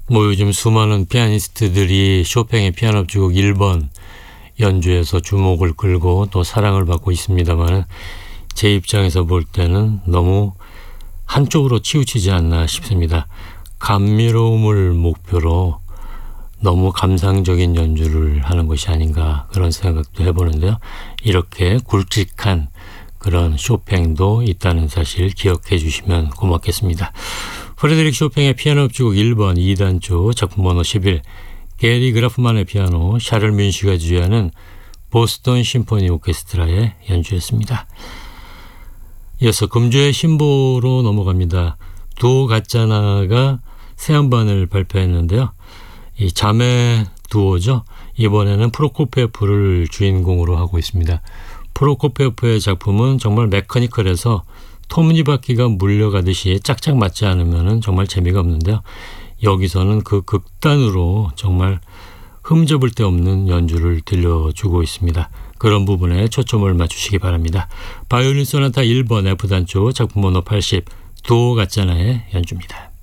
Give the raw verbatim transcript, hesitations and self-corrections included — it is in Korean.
뭐 요즘 수많은 피아니스트들이 쇼팽의 피아노 협주곡 일 번 연주에서 주목을 끌고 또 사랑을 받고 있습니다만 제 입장에서 볼 때는 너무 한쪽으로 치우치지 않나 싶습니다. 감미로움을 목표로 너무 감상적인 연주를 하는 것이 아닌가 그런 생각도 해보는데요. 이렇게 굵직한 그런 쇼팽도 있다는 사실 기억해 주시면 고맙겠습니다. 프레드릭 쇼팽의 피아노 협주곡 일 번 이 단조 작품 번호 십일, 게리 그라프만의 피아노, 샤를 뮌시가 지휘하는 보스턴 심포니 오케스트라의 연주였습니다. 이어서 금주의 신보로 넘어갑니다. 두오 가짜나가 새 음반을 발표했는데요. 이 자매 두오죠. 이번에는 프로코피에프를 주인공으로 하고 있습니다. 프로코피에프의 작품은 정말 메커니컬해서 톱니바퀴가 물려가듯이 짝짝 맞지 않으면 정말 재미가 없는데요. 여기서는 그 극단으로 정말 흠잡을 데 없는 연주를 들려주고 있습니다. 그런 부분에 초점을 맞추시기 바랍니다. 바이올린 소나타 일 번 F단조 작품 번호 팔십, 두오 가짜나의 연주입니다.